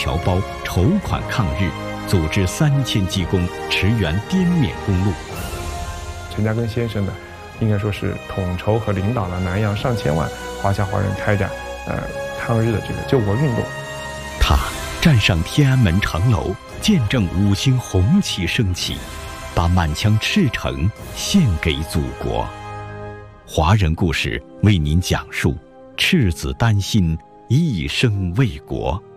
侨胞，筹款抗日，组织3000技工驰援滇缅公路。 陈嘉庚先生呢，应该说是统筹和领导了南洋上千万华侨华人开展抗日的这个救国运动。 他站上天安门城楼，见证5星红旗升起，把满腔赤诚献给祖国。华人故事为您讲述赤子丹心，一生为国。